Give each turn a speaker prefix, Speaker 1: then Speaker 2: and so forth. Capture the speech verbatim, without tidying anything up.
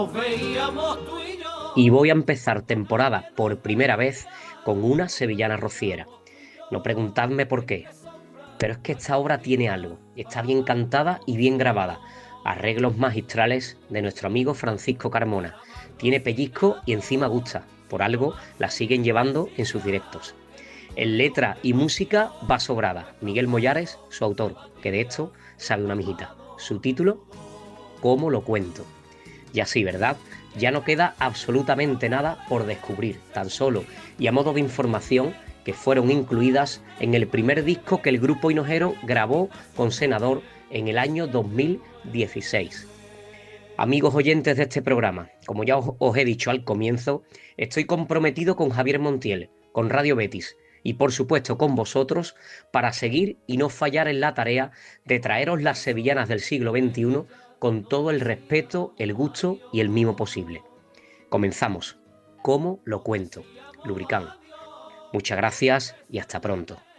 Speaker 1: Y voy a empezar temporada por primera vez con una sevillana rociera. No preguntadme por qué, pero es que esta obra tiene algo. Está bien cantada y bien grabada. Arreglos magistrales de nuestro amigo Francisco Carmona. Tiene pellizco y encima gusta. Por algo la siguen llevando en sus directos. En letra y música va sobrada. Miguel Mollares, su autor, que de esto sabe una mijita. Su título, ¿Cómo lo cuento? Y así, ¿verdad? Ya no queda absolutamente nada por descubrir, tan solo y a modo de información, que fueron incluidas en el primer disco que el grupo Hinojero grabó con Senador en el año dos mil dieciséis. Amigos oyentes de este programa, como ya os, os he dicho al comienzo, estoy comprometido con Javier Montiel, con Radio Betis y por supuesto con vosotros para seguir y no fallar en la tarea de traeros las sevillanas del siglo veintiuno con todo el respeto, el gusto y el mimo posible. Comenzamos. ¿Cómo lo cuento? Lubricán. Muchas gracias y hasta pronto.